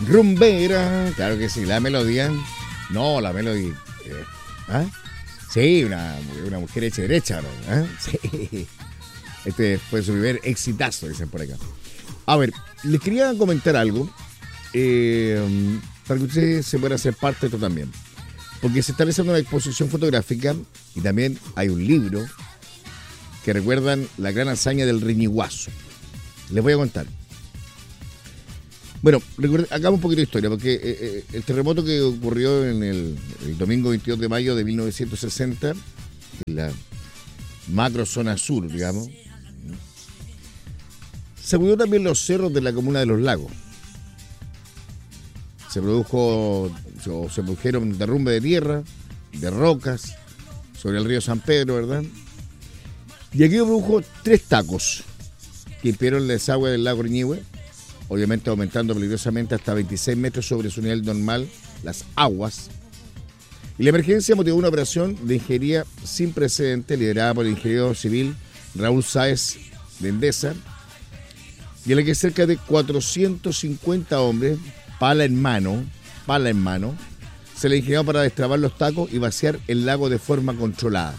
Rumbera, claro que sí, la melodía. No, la melodía. ¿Ah? Sí, una mujer hecha derecha, ¿no? ¿Ah? Sí. Este fue su primer exitazo, dicen por acá. A ver, les quería comentar algo para que ustedes se puedan hacer parte de esto también. Porque se está realizando una exposición fotográfica y también hay un libro que recuerdan la gran hazaña del Riñiguazo. Les voy a contar. Bueno, hagamos un poquito de historia, porque el terremoto que ocurrió en el domingo 22 de mayo de 1960, en la macro zona sur, digamos, sacudió también los cerros de la comuna de Los Lagos. Se produjeron derrumbe de tierra, de rocas, sobre el río San Pedro, ¿verdad? Y aquí produjo 3 tacos que impidieron el desagüe del lago Riñihue, obviamente aumentando peligrosamente hasta 26 metros sobre su nivel normal las aguas. Y la emergencia motivó una operación de ingeniería sin precedentes liderada por el ingeniero civil Raúl Sáez de Endesa, y en la que cerca de 450 hombres, pala en mano, se le ingenió para destrabar los tacos y vaciar el lago de forma controlada.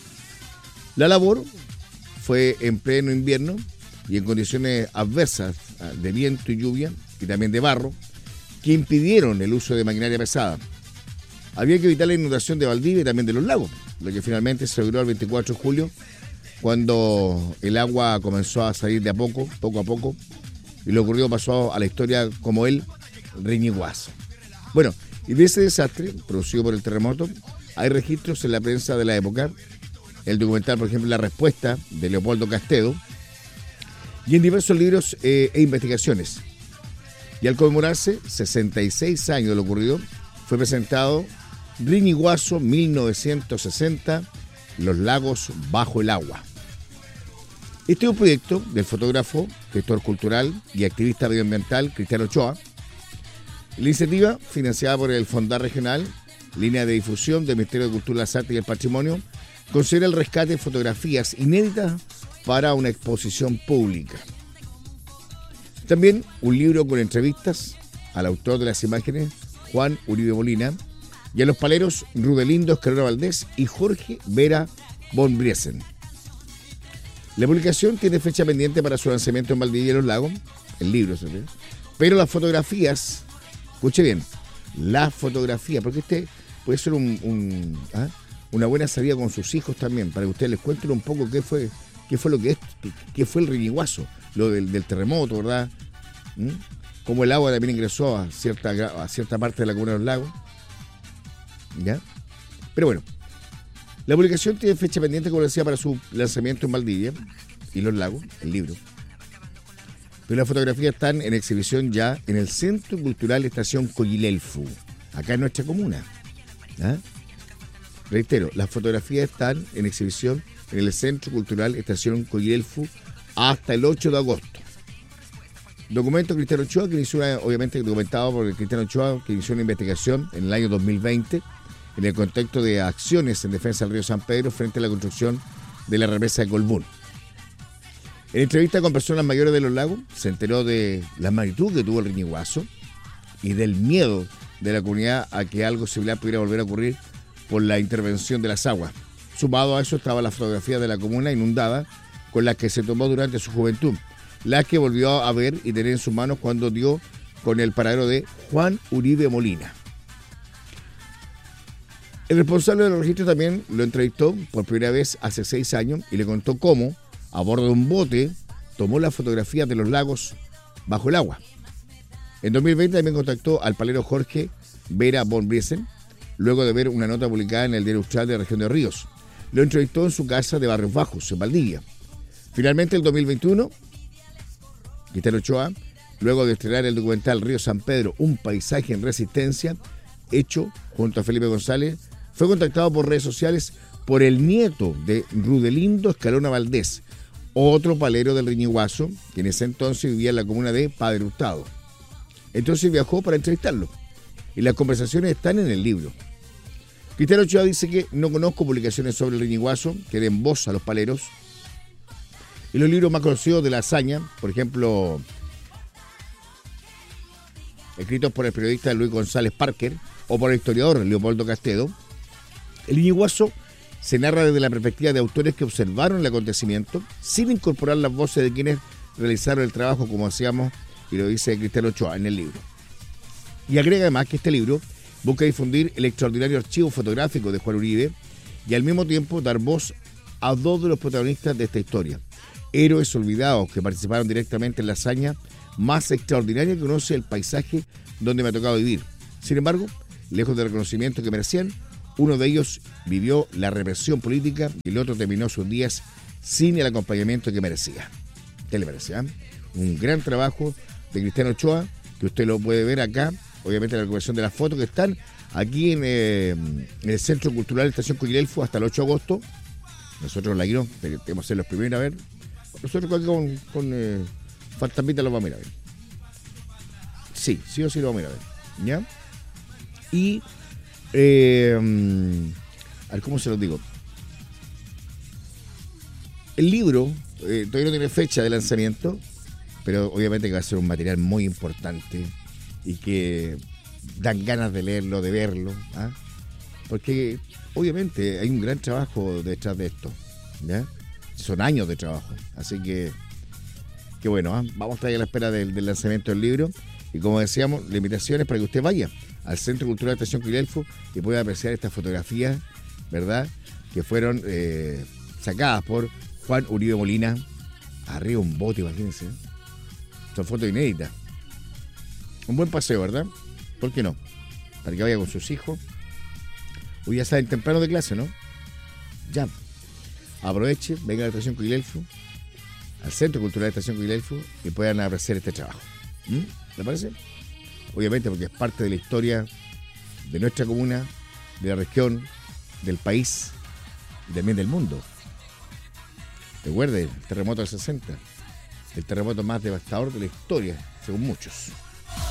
La labor fue en pleno invierno y en condiciones adversas de viento y lluvia, y también de barro, que impidieron el uso de maquinaria pesada. Había que evitar la inundación de Valdivia y también de los lagos, lo que finalmente se logró el 24 de julio, cuando el agua comenzó a salir de poco a poco, y lo ocurrido pasó a la historia como el Riñiguazo. Bueno, y de ese desastre producido por el terremoto, hay registros en la prensa de la época, el documental, por ejemplo, La Respuesta, de Leopoldo Castedo, y en diversos libros e investigaciones. Y al conmemorarse 66 años de lo ocurrido, fue presentado Riñiguazo 1960, Los Lagos Bajo el Agua. Este es un proyecto del fotógrafo, gestor cultural y activista medioambiental Cristian Ochoa. La iniciativa, financiada por el Fondar Regional, línea de difusión del Ministerio de Cultura, las Artes y el Patrimonio, considera el rescate de fotografías inéditas para una exposición pública. También un libro con entrevistas al autor de las imágenes, Juan Uribe Molina, y a los paleros Rudelindo Escalona Valdés y Jorge Vera von Briesen. La publicación tiene fecha pendiente para su lanzamiento en Valdivia y Los Lagos, el libro, ¿sabes? Pero las fotografías, escuche bien, la fotografía, porque este puede ser una buena salida con sus hijos también, para que ustedes les cuenten un poco qué fue lo que es, qué fue el Riñiguazo, lo del terremoto, ¿verdad? Cómo el agua también ingresó a cierta parte de la comuna de Los Lagos, ¿ya? Pero bueno, la publicación tiene fecha pendiente, como decía, para su lanzamiento en Valdivia y Los Lagos, el libro. Pero las fotografías están en exhibición ya en el Centro Cultural Estación Coyilelfu, acá en nuestra comuna. ¿Ah? Reitero, las fotografías están en exhibición en el Centro Cultural Estación Coyilelfu hasta el 8 de agosto. Documento Cristian Ochoa, que inició obviamente documentado por el Cristian Ochoa, que inició una investigación en el año 2020 en el contexto de acciones en defensa del río San Pedro frente a la construcción de la represa de Colbún. En entrevista con personas mayores de Los Lagos, se enteró de la magnitud que tuvo el Riñiguazo y del miedo de la comunidad a que algo similar pudiera volver a ocurrir por la intervención de las aguas. Sumado a eso estaba la fotografía de la comuna inundada con la que se tomó durante su juventud, la que volvió a ver y tener en sus manos cuando dio con el paradero de Juan Uribe Molina. El responsable de los registros también lo entrevistó por primera vez hace 6 años y le contó cómo, a bordo de un bote, tomó las fotografías de los lagos bajo el agua. En 2020 también contactó al palero Jorge Vera von Briesen, luego de ver una nota publicada en el Diario Austral de la región de Ríos. Lo entrevistó en su casa de Barrios Bajos, en Valdivia. Finalmente, en 2021, Cristian Ochoa, luego de estrenar el documental Río San Pedro, un paisaje en resistencia, hecho junto a Felipe González, fue contactado por redes sociales por el nieto de Rudelindo Escalona Valdés, otro palero del Riñiguazo, que en ese entonces vivía en la comuna de Padre Hurtado. Entonces viajó para entrevistarlo, y las conversaciones están en el libro. Cristian Ochoa dice que no conozco publicaciones sobre el Riñiguazo que den voz a los paleros, y los libros más conocidos de la hazaña, por ejemplo, escritos por el periodista Luis González Parker o por el historiador Leopoldo Castedo, el Ñiguazo se narra desde la perspectiva de autores que observaron el acontecimiento sin incorporar las voces de quienes realizaron el trabajo, como hacíamos, y lo dice Cristian Ochoa en el libro. Y agrega además que este libro busca difundir el extraordinario archivo fotográfico de Juan Uribe y al mismo tiempo dar voz a dos de los protagonistas de esta historia, héroes olvidados que participaron directamente en la hazaña más extraordinaria que conoce el paisaje donde me ha tocado vivir. Sin embargo, lejos del reconocimiento que merecían, uno de ellos vivió la represión política y el otro terminó sus días sin el acompañamiento que merecía. ¿Qué le parecía? Un gran trabajo de Cristian Ochoa, que usted lo puede ver acá, obviamente la recuperación de las fotos que están aquí en el Centro Cultural Estación Coquilelfo hasta el 8 de agosto. Nosotros la quiero, queremos ser los primeros a ver. Nosotros con Fantasmita lo vamos a ir a ver. Sí o sí lo vamos a ir a ver. ¿Ya? Y a ver, ¿cómo se los digo? El libro todavía no tiene fecha de lanzamiento, pero obviamente que va a ser un material muy importante y que dan ganas de leerlo, de verlo, ¿ah? Porque obviamente hay un gran trabajo detrás de esto, ¿ya? Son años de trabajo, así que bueno, ¿eh? Vamos a estar ahí a la espera del lanzamiento del libro y como decíamos, la invitación es para que usted vaya al Centro Cultural de Estación Coquilelfo y pueda apreciar estas fotografías, ¿verdad?, que fueron sacadas por Juan Uribe Molina, arriba un bote, imagínense. Son fotos inéditas. Un buen paseo, ¿verdad? ¿Por qué no? Para que vaya con sus hijos. Hoy ya salen temprano de clase, ¿no? Ya. Aproveche, venga a la Estación Coquilelfo, al Centro Cultural de Estación Coquilelfo y puedan apreciar este trabajo. ¿Le parece? Obviamente porque es parte de la historia de nuestra comuna, de la región, del país y también del mundo. Recuerde, el terremoto del 60, el terremoto más devastador de la historia, según muchos.